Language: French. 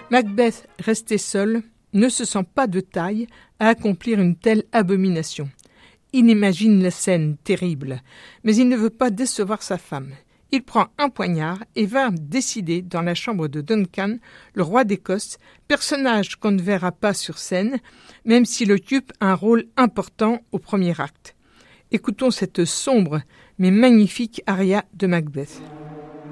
Macbeth, resté seul, ne se sent pas de taille à accomplir une telle abomination. Il imagine la scène terrible, mais il ne veut pas décevoir sa femme. Il prend un poignard et va décider dans la chambre de Duncan, le roi d'Écosse, personnage qu'on ne verra pas sur scène, même s'il occupe un rôle important au premier acte. Écoutons cette sombre mais magnifique aria de Macbeth.